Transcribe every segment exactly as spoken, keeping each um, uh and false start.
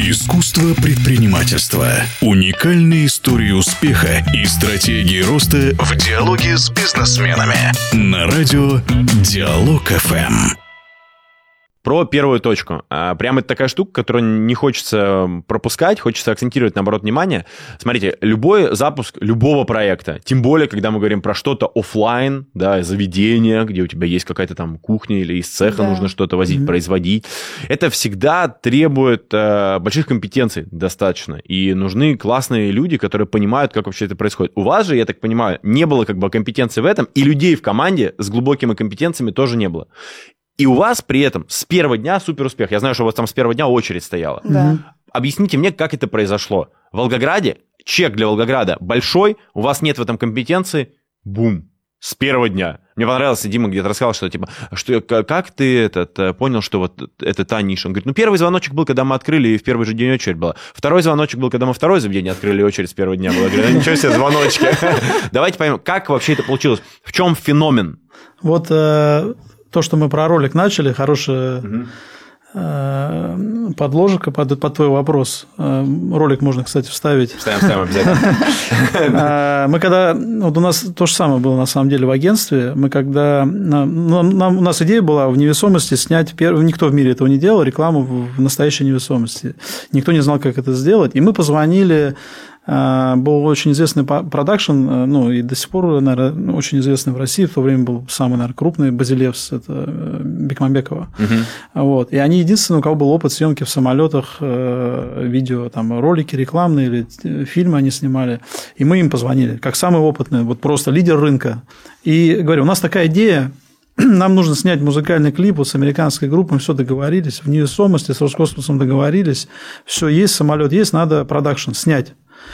Искусство предпринимательства. Уникальные истории успеха и стратегии роста в диалоге с бизнесменами. На радио Диалог эф эм. Про первую точку. Прямо это такая штука, которую не хочется пропускать, хочется акцентировать, наоборот, внимание. Смотрите, любой запуск любого проекта, тем более, когда мы говорим про что-то офлайн, да, заведение, где у тебя есть какая-то там кухня или из цеха да. нужно что-то возить, mm-hmm. производить, это всегда требует э, больших компетенций достаточно. И нужны классные люди, которые понимают, как вообще это происходит. У вас же, я так понимаю, не было как бы компетенции в этом, и людей в команде с глубокими компетенциями тоже не было. И у вас при этом с первого дня супер успех. Я знаю, что у вас там с первого дня очередь стояла. Да. Объясните мне, как это произошло. В Волгограде, чек для Волгограда большой, у вас нет в этом компетенции, бум, с первого дня. Мне понравилось, Дима где-то рассказал, что типа, что, как ты этот, понял, что вот это та ниша? Он говорит, ну первый звоночек был, когда мы открыли, и в первый же день очередь была. Второй звоночек был, когда мы второе заведение открыли, и очередь с первого дня была. Я говорю, ничего себе, звоночки. Давайте поймем, как вообще это получилось? В чем феномен? Вот... То, что мы про ролик начали, хорошая угу. подложка под, под твой вопрос. Ролик можно, кстати, вставить. Вставим, вставим обязательно. Мы когда... Вот у нас то же самое было, на самом деле, в агентстве. Мы когда... Нам, у нас идея была в невесомости снять... Первый, никто в мире этого не делал, рекламу в настоящей невесомости. Никто не знал, как это сделать. И мы позвонили... Был очень известный продакшн, ну, и до сих пор, наверное, очень известный в России, в то время был самый, наверное, крупный, Базилевс, это Бекмамбекова. Uh-huh. Вот. И они единственные, у кого был опыт съемки в самолетах, видео, там, ролики рекламные или фильмы они снимали. И мы им позвонили, как самый опытный, вот просто лидер рынка. И говорю, у нас такая идея, нам нужно снять музыкальный клип вот с американской группой, все договорились, в невесомости с Роскосмосом договорились, все есть, самолет есть, надо продакшн снять.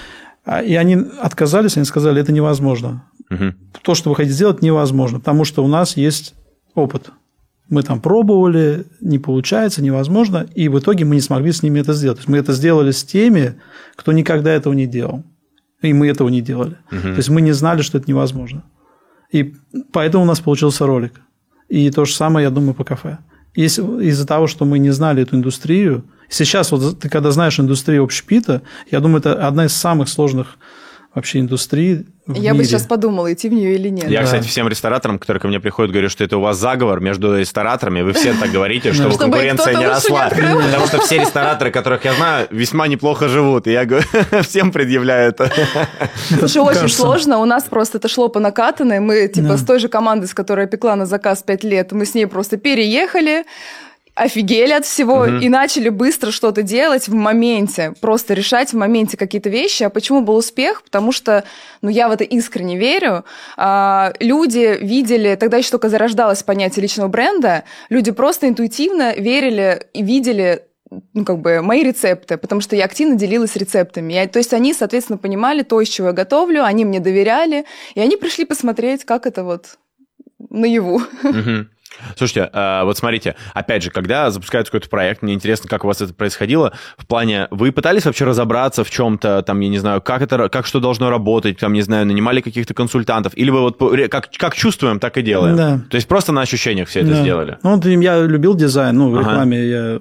И они отказались, они сказали, это невозможно. Угу. То, что вы хотите сделать, невозможно, потому что у нас есть опыт. Мы там пробовали, не получается, невозможно, и в итоге мы не смогли с ними это сделать. То есть мы это сделали с теми, кто никогда этого не делал. И мы этого не делали. Угу. То есть мы не знали, что это невозможно. И поэтому у нас получился ролик. И то же самое, я думаю, по кафе. Из-за того, что мы не знали эту индустрию, сейчас вот ты когда знаешь индустрию общепита, я думаю, это одна из самых сложных вообще индустрий в Я мире. бы сейчас подумала, идти в нее или нет. Я, да. кстати, всем рестораторам, которые ко мне приходят, говорю, что это у вас заговор между рестораторами. Вы все так говорите, чтобы конкуренция не росла. Потому что все рестораторы, которых я знаю, весьма неплохо живут. И я всем предъявляю это. Слушай, очень сложно. У нас просто это шло по накатанной. Мы типа с той же командой, с которой я пекла на заказ пять лет, мы с ней просто переехали, офигели от всего угу. и начали быстро что-то делать в моменте, просто решать в моменте какие-то вещи. А почему был успех? Потому что, ну, я в это искренне верю. А, люди видели, тогда еще только зарождалось понятие личного бренда, люди просто интуитивно верили и видели, ну, как бы, мои рецепты, потому что я активно делилась рецептами. Я, то есть они, соответственно, понимали то, из чего я готовлю, они мне доверяли, и они пришли посмотреть, как это вот наяву. Угу. Слушайте, вот смотрите, опять же, когда запускается какой-то проект, мне интересно, как у вас это происходило, в плане, вы пытались вообще разобраться в чем-то, там, я не знаю, как это, как что должно работать, там, не знаю, нанимали каких-то консультантов, или вы вот как, как чувствуем, так и делаем? Да. То есть просто на ощущениях все это да. сделали? Ну, вот я любил дизайн, ну, в рекламе ага.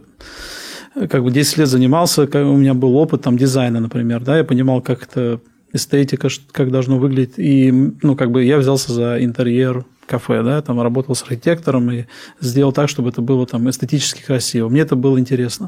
я как бы десять лет занимался, у меня был опыт там дизайна, например, да, я понимал, как это эстетика, как должно выглядеть, и, ну, как бы я взялся за интерьер кафе, да, там работал с архитектором и сделал так, чтобы это было там эстетически красиво. Мне это было интересно.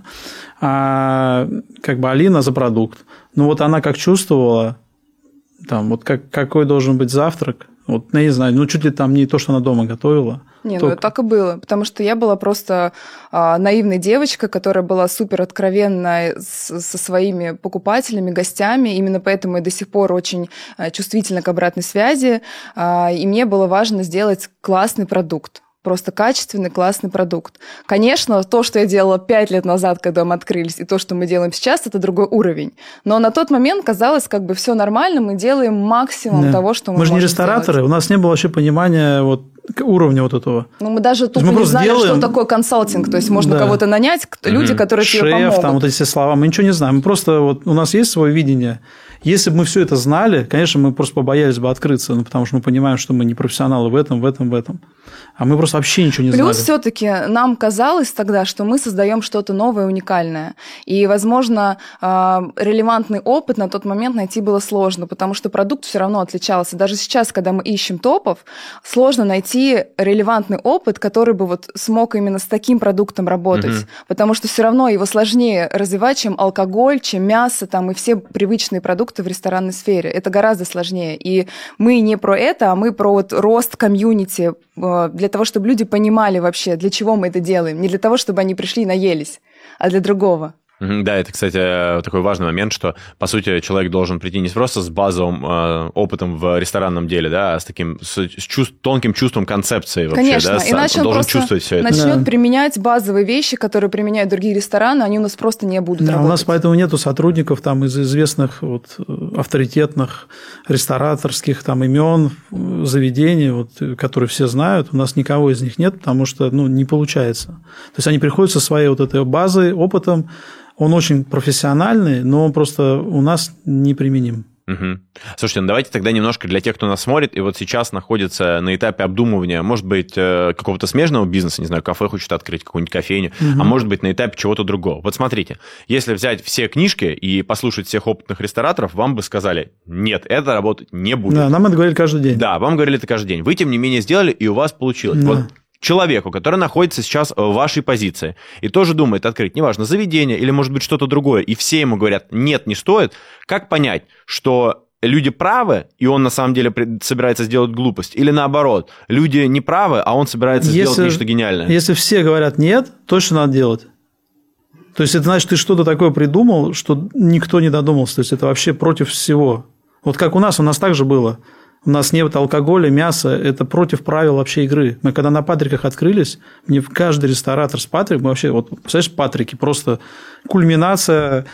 А как бы Алина за продукт. Ну, вот она как чувствовала, там, вот как, какой должен быть завтрак, вот, я не знаю, ну, чуть ли там не то, что она дома готовила. Не, только... ну, так и было, потому что я была просто а, наивной девочкой, которая была супер откровенна с, со своими покупателями, гостями, именно поэтому я до сих пор очень а, чувствительна к обратной связи, а, и мне было важно сделать классный продукт. Просто качественный, классный продукт. Конечно, то, что я делала пять лет назад, когда мы открылись, и то, что мы делаем сейчас, это другой уровень. Но на тот момент казалось, как бы все нормально, мы делаем максимум да. того, что мы Мы же можем не рестораторы, сделать. У нас не было вообще понимания, вот уровня вот этого. Ну, мы даже тупо не знали, делаем... что такое консалтинг. То есть можно да. кого-то нанять, люди, mm-hmm. которые Шеф, тебе помогут. Там вот эти все слова. Мы ничего не знаем. Мы просто вот у нас есть свое видение. Если бы мы все это знали, конечно, мы просто побоялись бы открыться, ну, потому что мы понимаем, что мы не профессионалы в этом, в этом, в этом. А мы просто вообще ничего не Плюс знали. Плюс все-таки нам казалось тогда, что мы создаем что-то новое, уникальное. И, возможно, релевантный опыт на тот момент найти было сложно, потому что продукт все равно отличался. Даже сейчас, когда мы ищем топов, сложно найти релевантный опыт, который бы вот смог именно с таким продуктом работать. Mm-hmm. Потому что все равно его сложнее развивать, чем алкоголь, чем мясо там, и все привычные продукты в ресторанной сфере. Это гораздо сложнее. И мы не про это, а мы про вот рост комьюнити, для того, чтобы люди понимали вообще, для чего мы это делаем. Не для того, чтобы они пришли и наелись, а для другого. Да, это, кстати, такой важный момент, что, по сути, человек должен прийти не просто с базовым э, опытом в ресторанном деле, да, а с таким с, с чувств, тонким чувством концепции вообще. Конечно, да, иначе он, он должен просто чувствовать все это. начнет да. применять базовые вещи, которые применяют другие рестораны, они у нас просто не будут да, работать. У нас поэтому нету сотрудников там, из известных вот, авторитетных рестораторских там, имен, заведений, вот, которые все знают. У нас никого из них нет, потому что ну, не получается. То есть они приходят со своей вот этой базой, опытом. Он очень профессиональный, но он просто у нас неприменим. Угу. Слушайте, ну давайте тогда немножко для тех, кто нас смотрит и вот сейчас находится на этапе обдумывания, может быть, какого-то смежного бизнеса, не знаю, кафе хочет открыть, какую-нибудь кофейню, угу. а может быть, на этапе чего-то другого. Вот смотрите, если взять все книжки и послушать всех опытных рестораторов, вам бы сказали, нет, это работать не будет. Да, нам это говорили каждый день. Да, вам говорили это каждый день. Вы, тем не менее, сделали, и у вас получилось. Да. Вот человеку, который находится сейчас в вашей позиции и тоже думает открыть, неважно, заведение или, может быть, что-то другое, и все ему говорят, нет, не стоит, как понять, что люди правы, и он на самом деле собирается сделать глупость, или наоборот, люди не правы, а он собирается если, сделать нечто гениальное? Если все говорят нет, точно надо делать. То есть это значит, ты что-то такое придумал, что никто не додумался. То есть это вообще против всего. Вот как у нас, у нас так же было. У нас нет алкоголя, мяса, это против правил вообще игры. Мы когда на Патриках открылись, мне каждый ресторатор с Патрик, мы вообще, вот, представляешь, Патрики, просто кульминация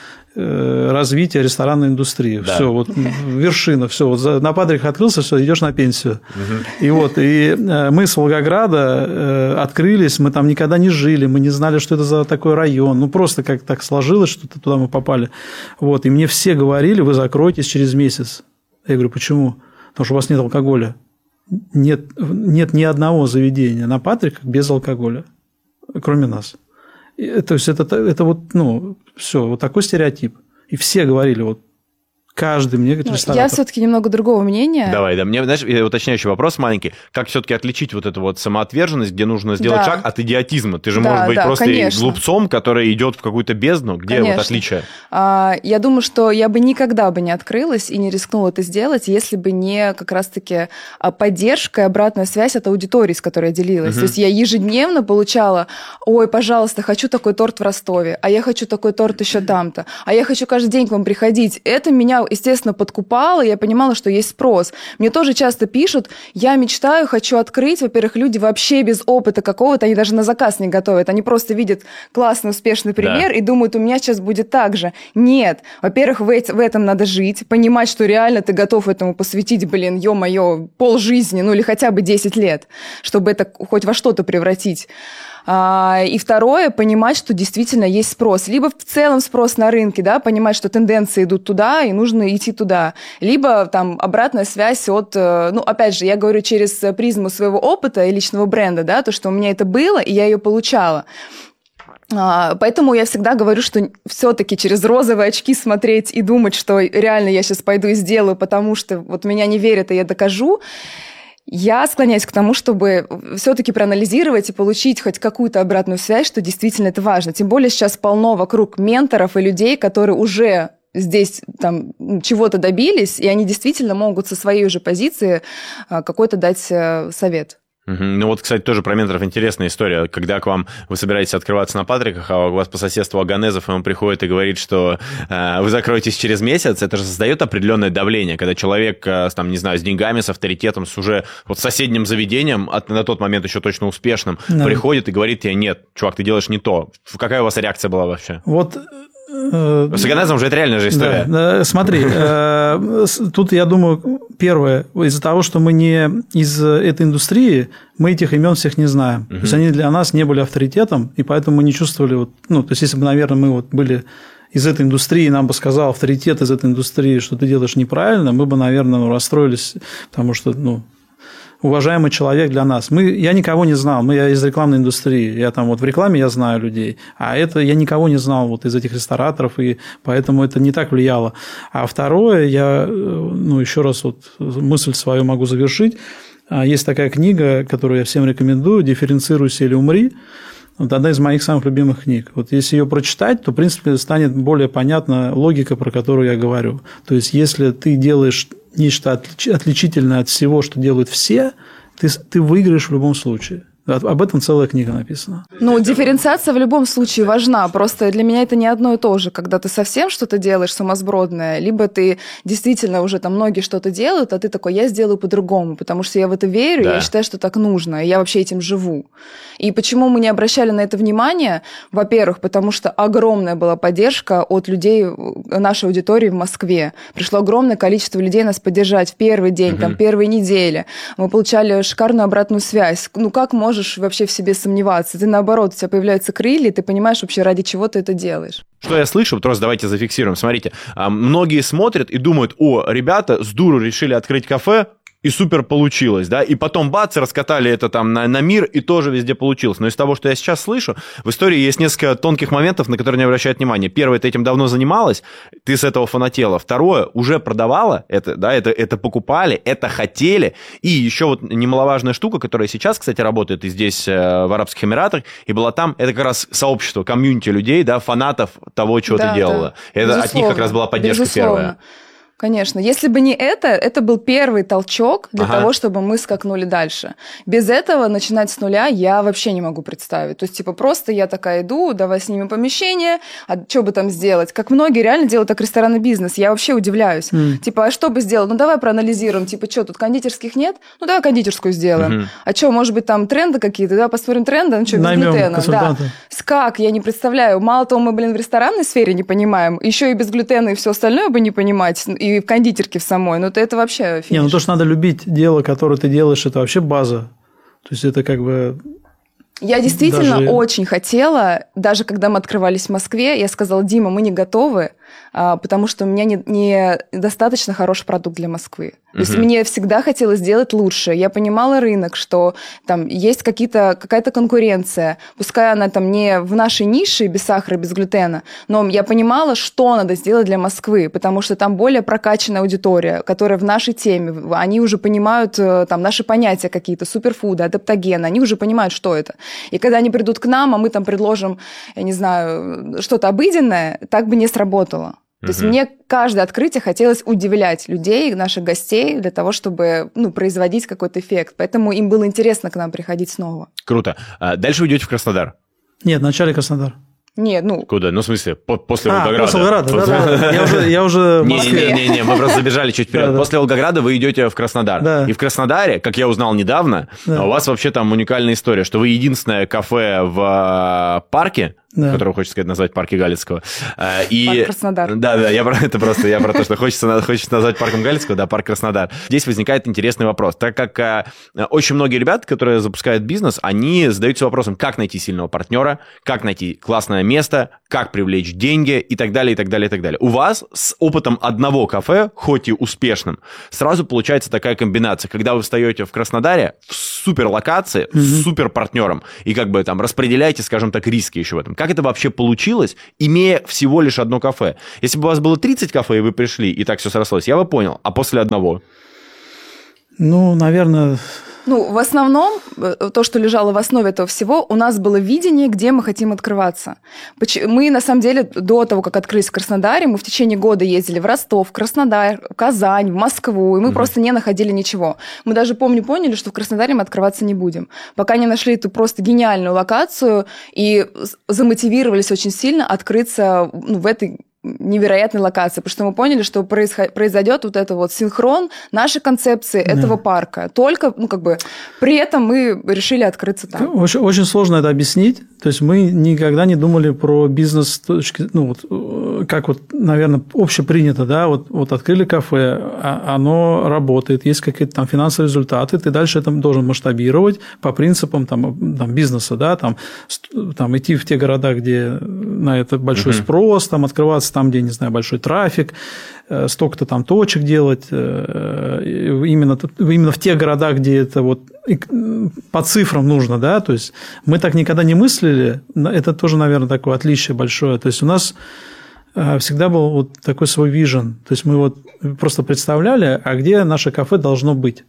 э, развития ресторанной индустрии. Да. Все, вот вершина, все. Вот на Патриках открылся, все, идешь на пенсию. Угу. И вот, и э, мы с Волгограда э, открылись, мы там никогда не жили, мы не знали, что это за такой район. Ну, просто как так сложилось, что туда мы попали. Вот, и мне все говорили, вы закроетесь через месяц. Я говорю, почему? Потому что у вас нет алкоголя. Нет, нет ни одного заведения на Патриках без алкоголя, кроме нас. И, то есть, это, это вот, ну, все, вот такой стереотип. И все говорили, вот, каждый мне говорит, ресторатор. Я все-таки немного другого мнения. Давай, да. Мне, знаешь, уточняющий вопрос маленький. Как все-таки отличить вот эту вот самоотверженность, где нужно сделать да. шаг от идиотизма? Ты же да, можешь быть да, просто конечно. глупцом, который идет в какую-то бездну. Где конечно. вот отличие? А, я думаю, что я бы никогда бы не открылась и не рискнула это сделать, если бы не как раз-таки поддержка и обратная связь от аудитории, с которой я делилась. Угу. То есть я ежедневно получала, ой, пожалуйста, хочу такой торт в Ростове, а я хочу такой торт еще там-то, а я хочу каждый день к вам приходить. Это меня естественно, подкупала, и я понимала, что есть спрос. Мне тоже часто пишут, я мечтаю, хочу открыть. Во-первых, люди вообще без опыта какого-то, они даже на заказ не готовят. Они просто видят классный, успешный пример да. и думают, у меня сейчас будет так же. Нет. Во-первых, в, в этом надо жить, понимать, что реально ты готов этому посвятить, блин, ё-моё, полжизни, ну или хотя бы десять лет, чтобы это хоть во что-то превратить. И второе, понимать, что действительно есть спрос. Либо в целом спрос на рынке, да, понимать, что тенденции идут туда, и нужно идти туда. Либо там обратная связь от... Ну, опять же, я говорю через призму своего опыта и личного бренда, да, то, что у меня это было, и я ее получала. Поэтому я всегда говорю, что все-таки через розовые очки смотреть и думать, что реально я сейчас пойду и сделаю, потому что вот меня не верят, и я докажу. Я склоняюсь к тому, чтобы все-таки проанализировать и получить хоть какую-то обратную связь, что действительно это важно. Тем более сейчас полно вокруг менторов и людей, которые уже здесь там чего-то добились, и они действительно могут со своей уже позиции какой-то дать совет. Ну вот, кстати, тоже про менторов интересная история. Когда к вам, вы собираетесь открываться на Патриках, а у вас по соседству Аганезов, и он приходит и говорит, что э, вы закроетесь через месяц, это же создает определенное давление, когда человек, э, там, не знаю, с деньгами, с авторитетом, с уже вот соседним заведением, от, на тот момент еще точно успешным, да. приходит и говорит тебе, нет, чувак, ты делаешь не то. Какая у вас реакция была вообще? Вот С органайзером уже это реальная же история. Да, смотри, тут, я думаю, первое, из-за того, что мы не из этой индустрии, мы этих имен всех не знаем. Uh-huh. То есть они для нас не были авторитетом, и поэтому мы не чувствовали, вот, ну, то есть если бы, наверное, мы вот были из этой индустрии, нам бы сказал авторитет из этой индустрии, что ты делаешь неправильно, мы бы, наверное, расстроились, потому что, ну, уважаемый человек для нас. Мы, я никого не знал, мы, я из рекламной индустрии, я там вот в рекламе я знаю людей, а это я никого не знал вот из этих рестораторов, и поэтому это не так влияло. А второе, я, ну, еще раз вот мысль свою могу завершить. Есть такая книга, которую я всем рекомендую, «Дифференцируйся или умри». Вот одна из моих самых любимых книг. Вот если ее прочитать, то, в принципе, станет более понятна логика, про которую я говорю. То есть, если ты делаешь нечто отличительное от всего, что делают все, ты, ты выиграешь в любом случае. Об этом целая книга написана. Ну, дифференциация в любом случае важна. Просто для меня это не одно и то же, когда ты совсем что-то делаешь сумасбродное, либо ты действительно уже там многие что-то делают, а ты такой, я сделаю по-другому, потому что я в это верю, да. Я считаю, что так нужно, и я вообще этим живу. И почему мы не обращали на это внимание? Во-первых, потому что огромная была поддержка от людей нашей аудитории в Москве. Пришло огромное количество людей нас поддержать в первый день, угу. там, первые недели. Мы получали шикарную обратную связь. Ну, как можешь вообще в себе сомневаться? Ты, наоборот, у тебя появляются крылья, и ты понимаешь вообще, ради чего ты это делаешь. Что я слышу, вот просто давайте зафиксируем. Смотрите, многие смотрят и думают, о, ребята с дуру решили открыть кафе, и супер получилось, да, и потом бац, раскатали это там на, на мир, и тоже везде получилось. Но из того, что я сейчас слышу, в истории есть несколько тонких моментов, на которые не обращают внимания. Первое, ты этим давно занималась, ты с этого фанатела. Второе, уже продавала это, да, это, это покупали, это хотели. И еще вот немаловажная штука, которая сейчас, кстати, работает и здесь, в Арабских Эмиратах, и была там, это как раз сообщество, комьюнити людей, да, фанатов того, чего да, ты делала. Да. Это, от них как раз была поддержка Безусловно. Первая. Конечно. Если бы не это, это был первый толчок для ага. того, чтобы мы скакнули дальше. Без этого начинать с нуля я вообще не могу представить. То есть, типа, просто я такая иду, давай снимем помещение, а что бы там сделать? Как многие реально делают так ресторанный бизнес. Я вообще удивляюсь. Mm. Типа, а что бы сделать? Ну, давай проанализируем. Типа, что, тут кондитерских нет? Ну, давай кондитерскую сделаем. Mm-hmm. А что, может быть, там тренды какие-то? Давай посмотрим тренды. Ну, что, без Наймем глютена? Да. Как? Я не представляю. Мало того, мы, блин, в ресторанной сфере не понимаем, еще и без глютена и все остальное бы не понимать. И в кондитерке в самой, но это вообще финиш. Не, ну то, что надо любить дело, которое ты делаешь, это вообще база. То есть это как бы... Я действительно даже... очень хотела, даже когда мы открывались в Москве, я сказала, Дима, мы не готовы, потому что у меня не, не достаточно хороший продукт для Москвы. То uh-huh. есть мне всегда хотелось сделать лучше. Я понимала рынок, что там есть какие-то, какая-то конкуренция. Пускай она там не в нашей нише, без сахара, без глютена, но я понимала, что надо сделать для Москвы, потому что там более прокачанная аудитория, которая в нашей теме. Они уже понимают там наши понятия какие-то, суперфуды, адаптогены. Они уже понимают, что это. И когда они придут к нам, а мы там предложим, я не знаю, что-то обыденное, так бы не сработало. То uh-huh. есть мне каждое открытие хотелось удивлять людей, наших гостей, для того, чтобы ну, производить какой-то эффект. Поэтому им было интересно к нам приходить снова. Круто. А дальше вы идете в Краснодар? Нет, вначале Краснодар. Нет, ну... Куда? Ну, в смысле, по- после а, Волгограда. после Волгограда, да-да. Я уже, я уже в Москве. Не-не-не, мы просто забежали чуть вперед. Да, да. После Волгограда вы идете в Краснодар. Да. И в Краснодаре, как я узнал недавно, да. у вас вообще там уникальная история, что вы единственное кафе в парке, да. которого хочется сказать назвать парке Галицкого. И... Парк Краснодар. Да-да, я про это просто, я про то, что хочется, хочется назвать парком Галицкого, да, парк Краснодар. Здесь возникает интересный вопрос, так как а, очень многие ребята, которые запускают бизнес, они задаются вопросом, как найти сильного партнера, как найти классное место, как привлечь деньги и так далее, и так далее, и так далее. У вас с опытом одного кафе, хоть и успешным, сразу получается такая комбинация, когда вы встаете в Краснодаре в супер локации, mm-hmm. с супер партнером, и как бы там распределяете, скажем так, риски еще в этом. Как это вообще получилось, имея всего лишь одно кафе? Если бы у вас было тридцать кафе, и вы пришли, и так все срослось, я бы понял. А после одного? Ну, наверное... Ну, в основном, то, что лежало в основе этого всего, у нас было видение, где мы хотим открываться. Мы, на самом деле, до того, как открылись в Краснодаре, мы в течение года ездили в Ростов, в Краснодар, в Казань, в Москву, и мы mm-hmm. просто не находили ничего. Мы даже, помню, поняли, что в Краснодаре мы открываться не будем. Пока не нашли эту просто гениальную локацию и замотивировались очень сильно открыться ну, в этой невероятной локации, потому что мы поняли, что произойдет вот это вот синхрон нашей концепции да. этого парка. Только, ну, как бы, при этом мы решили открыться там. Очень, очень сложно это объяснить. То есть мы никогда не думали про бизнес с точки, ну, вот, как вот, наверное, общепринято, да, вот, вот открыли кафе, оно работает, есть какие-то там финансовые результаты, ты дальше это должен масштабировать по принципам там, там, бизнеса, да, там, там идти в те города, где на это большой uh-huh. спрос, там открываться там, где, не знаю, большой трафик, столько-то там точек делать, именно, именно в тех городах, где это вот по цифрам нужно, да, то есть мы так никогда не мыслили, это тоже, наверное, такое отличие большое, то есть у нас всегда был вот такой свой вижен, то есть мы вот просто представляли, а где наше кафе должно быть,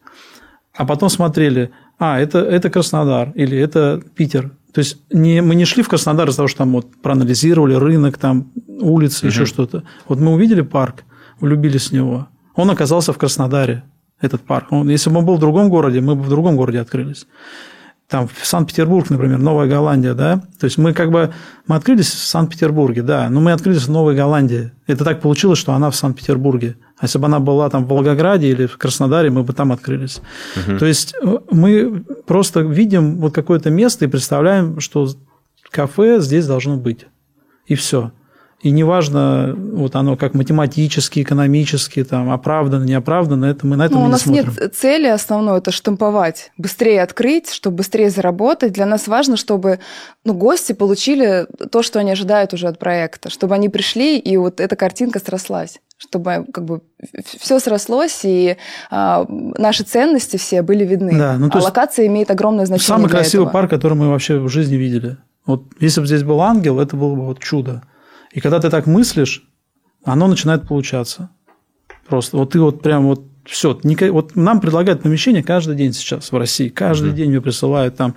а потом смотрели, а, это, это Краснодар или это Питер, то есть не, мы не шли в Краснодар из-за того, что там вот проанализировали рынок, там улицы, uh-huh. еще что-то, вот мы увидели парк, влюбились в него, он оказался в Краснодаре, этот парк. Он, если бы он был в другом городе, мы бы в другом городе открылись. Там в Санкт-Петербург, например, Новая Голландия, да. То есть мы как бы мы открылись в Санкт-Петербурге, да, но мы открылись в Новой Голландии. Это так получилось, что она в Санкт-Петербурге. А если бы она была там в Волгограде или в Краснодаре, мы бы там открылись. Угу. То есть мы просто видим вот какое-то место и представляем, что кафе здесь должно быть. И все. И неважно, вот оно как математически, экономически, там, оправдано, неоправдано, это мы на это ну, мы не смотрим. У нас смотрим. нет цели основной, это штамповать, быстрее открыть, чтобы быстрее заработать. Для нас важно, чтобы ну, гости получили то, что они ожидают уже от проекта, чтобы они пришли, и вот эта картинка срослась, чтобы как бы все срослось, и а, наши ценности все были видны. Да, ну, то есть а локация имеет огромное значение. Самый для красивый этого. парк, который мы вообще в жизни видели. Вот если бы здесь был ангел, это было бы вот чудо. И когда ты так мыслишь, оно начинает получаться. Просто вот ты вот прям вот все. Вот нам предлагают помещение каждый день сейчас в России. Каждый mm-hmm. день мне присылают там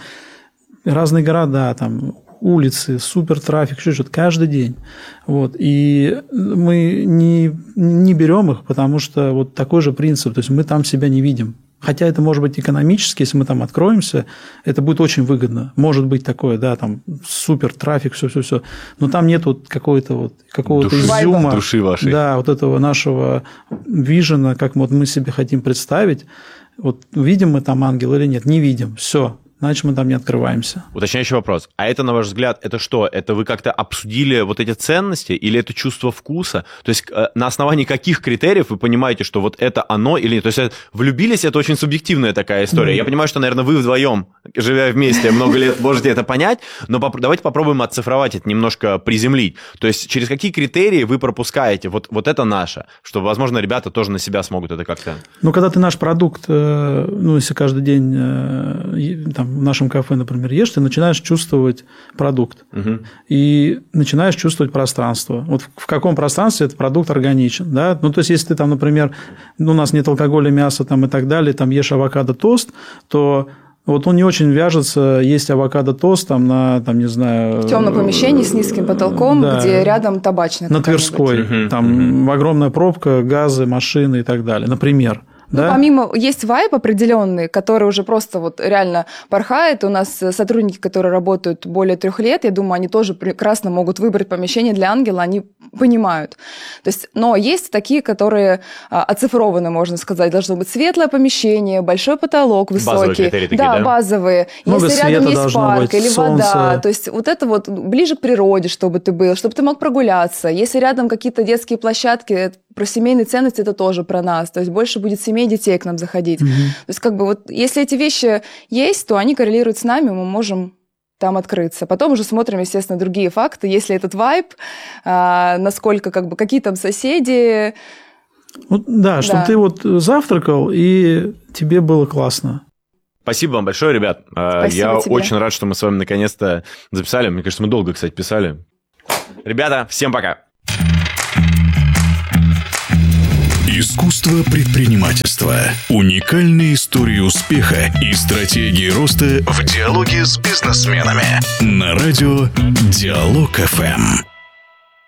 разные города, там улицы, супер трафик, еще что-то. Каждый день. Вот. И мы не, не берем их, потому что вот такой же принцип. То есть мы там себя не видим. Хотя это может быть экономически, если мы там откроемся, это будет очень выгодно. Может быть такое, да, там супер трафик, все-все-все. Но там нет вот какой-то вот, какого-то души, изюма. Души вашей. Да, вот этого нашего вижена, как вот мы себе хотим представить. Вот видим мы там ангел или нет? Не видим. Все. Значит, мы там не открываемся. Уточняющий вопрос. А это, на ваш взгляд, это что? Это вы как-то обсудили вот эти ценности или это чувство вкуса? То есть на основании каких критериев вы понимаете, что вот это оно или нет? То есть влюбились, это очень субъективная такая история. Mm-hmm. Я понимаю, что, наверное, вы вдвоем, живя вместе много лет, можете это понять, но поп- давайте попробуем оцифровать это, немножко приземлить. То есть через какие критерии вы пропускаете вот, вот это наше, что, возможно, ребята тоже на себя смогут это как-то... Ну, когда ты наш продукт, ну, если каждый день там, в нашем кафе, например, ешь, ты начинаешь чувствовать продукт. Угу. И начинаешь чувствовать пространство. Вот в каком пространстве этот продукт органичен. Да? Ну, то есть, если ты там, например, ну, у нас нет алкоголя, мяса там, и так далее, там ешь авокадо-тост, то вот он не очень вяжется есть авокадо-тост там, на, там, не знаю... В темном помещении с низким потолком, да, где рядом табачная. На Тверской. Угу, там угу. огромная пробка, газы, машины и так далее, например. Ну, да? Помимо, есть вайб определенный, который уже просто вот реально порхает. У нас сотрудники, которые работают более трех лет, я думаю, они тоже прекрасно могут выбрать помещение для ангела, они понимают. То есть, но есть такие, которые оцифрованы, можно сказать. Должно быть светлое помещение, большой потолок высокий. Базовые критерии такие, да, да? базовые. Много если рядом есть парк быть, или солнце. Вода, то есть вот это вот ближе к природе, чтобы ты был, чтобы ты мог прогуляться. Если рядом какие-то детские площадки, про семейные ценности это тоже про нас. То есть больше будет семей, детей к нам заходить. Mm-hmm. То есть как бы вот если эти вещи есть, то они коррелируют с нами, мы можем там открыться. Потом уже смотрим, естественно, другие факты. Если этот вайб, а, насколько как бы какие там соседи. Ну, да, чтобы да. ты вот завтракал и тебе было классно. Спасибо вам большое, ребят. Спасибо Я тебе. очень рад, что мы с вами наконец-то записали. Мне кажется, мы долго, кстати, писали. Ребята, всем пока. Искусство предпринимательства. Уникальные истории успеха и стратегии роста в диалоге с бизнесменами. На радио Диалог эф эм.